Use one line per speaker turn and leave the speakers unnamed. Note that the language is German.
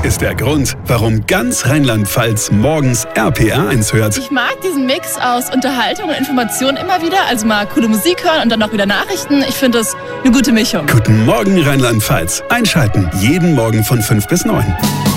ist der Grund, warum ganz Rheinland-Pfalz morgens RPR1 hört.
Ich mag diesen Mix aus Unterhaltung und Information immer wieder. Also mal coole Musik hören und dann auch wieder Nachrichten. Ich finde das eine gute Mischung.
Guten Morgen Rheinland-Pfalz. Einschalten. Jeden Morgen von 5 bis 9.